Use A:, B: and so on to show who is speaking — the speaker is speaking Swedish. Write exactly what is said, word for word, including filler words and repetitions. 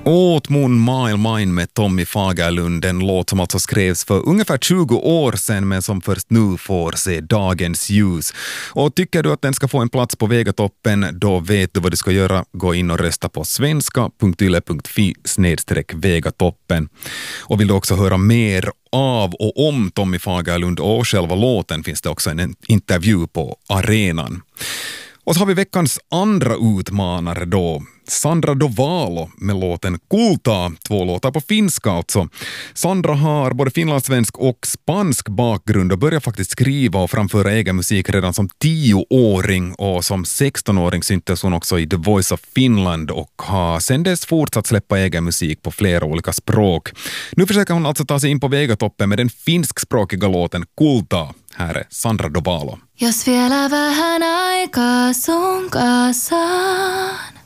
A: Åt mun Mile Mine med Tommy Fagerlund, en låt som alltså skrevs för ungefär tjugo år sedan men som först nu får se dagens ljus. Och tycker du att den ska få en plats på Vegatoppen, då vet du vad du ska göra. Gå in och rösta på svenska punkt yle punkt fi snedstreck Vegatoppen. Och vill du också höra mer av och om Tommy Fagerlund och själva låten finns det också en intervju på arenan. Och så har vi veckans andra utmanare då, Sandra Dovalo med låten Kulta, två låtar på finska alltså. Sandra har både finlandssvensk och spansk bakgrund och började faktiskt skriva och framföra egen musik redan som tioåring, och som sextonåring syntes hon också i The Voice of Finland och har sedan dess fortsatt släppa egen musik på flera olika språk. Nu försöker hon alltså ta sig in på Vegatoppen med den finskspråkiga låten Kulta. Här är Sandra Dovalo.
B: Jos vielä vähän aikaa sun kanssaan.